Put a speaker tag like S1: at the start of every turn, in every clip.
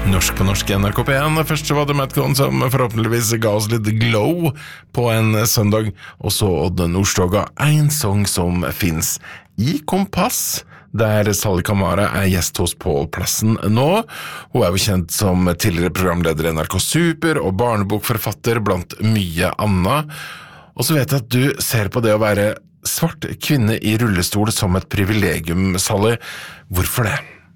S1: Norsk på norsk NRK P1. Først så var det Madcon som forhåpentligvis ga oss litt glow på en søndag, og så Odd Nordstoga, en sång som finnes i Kompass, der Sally Kamara gjest hos Pål Plassen nå. Hun jo kjent som tidligere programleder i NRK Super og barnebokforfatter blant mye annet. Og så vet jeg at du ser på det å være svart kvinne i rullestol som et privilegium, Sally. Hvorfor det?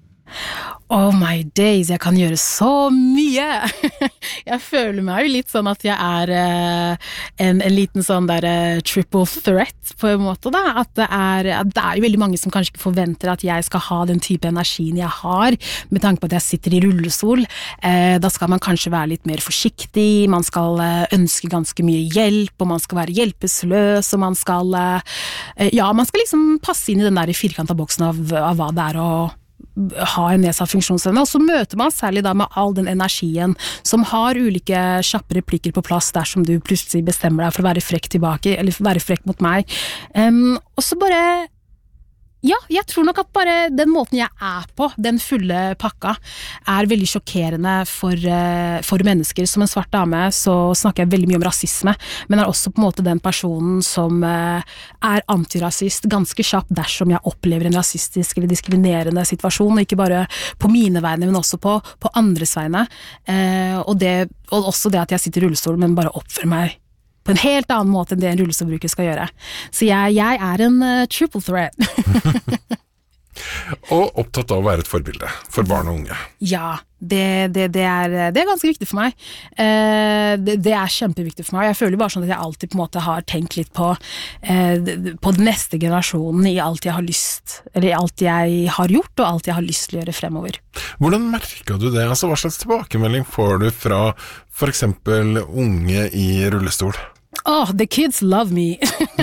S2: Oh my days, jeg kan gjøre så mye. Jeg føler meg jo litt sånn at jeg en liten sånn der triple threat på en måte da. At det jo veldig mange som kanskje ikke forventer at jeg skal ha den type energien jeg har, med tanke på at jeg sitter i rullestol. Da skal man kanskje være litt mer forsiktig, man skal ønske ganske mye hjelp, og man skal være hjelpeløs, og man skal liksom passe inn i den der firkanta boksen av hva det å ha en nedsatt funksjonsevne, og så møter man særlig da med all den energien som har ulike kjappe replikker på plass dersom du plutselig bestemmer deg for å være frekk tilbake, eller være frekk mot meg. Og så bare jeg tror nok at bare den måten jeg på, den fulle pakka, veldig sjokkerende for mennesker. Som en svart dame så snakker jeg veldig mye om rasisme, men også på en måte den personen som antirasist ganske kjapt dersom jeg opplever en rasistisk eller diskriminerende situasjon, ikke bare på mine vegne, men også på andres vegne. Og også det at jeg sitter i rullestol, men bare oppfører meg på en helt annen måte enn det en rullestolbruker skal gjøre. Så jeg en triple threat.
S1: Og opptatt av å være et forbilde for barn og unge. Ja,
S2: det ganske viktig for meg. Det kjempeviktig for meg. Jeg føler bare sånn at jeg alltid på en måte har tenkt litt på den neste generasjonen i alt jeg har lyst, eller i alt jeg har gjort, og alt jeg har lyst til å gjøre fremover.
S1: Hvordan merker du det? Altså, hva slags tilbakemelding får du fra for eksempel unge i rullestol?
S2: Oh, the kids love me.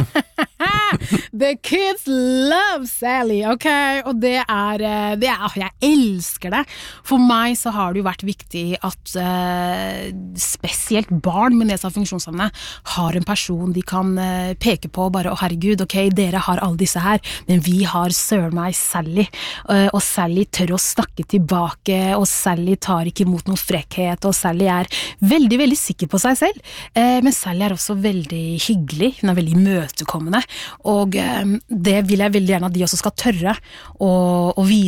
S2: The kids love Sally, ok? Og jeg elsker det. For meg så har det jo vært viktig at spesielt barn med nedsatt funksjonsevne har en person de kan peke på, bare, herregud, ok, dere har alle disse her, men vi har søren meg Sally, og Sally tør å snakke tilbake, og Sally tar ikke imot noen frekkhet, og Sally veldig, veldig sikker på seg selv, men Sally også veldig hyggelig, hun veldig imøtekommende, og det vil jeg veldig gjerne at de også skal tørre å vise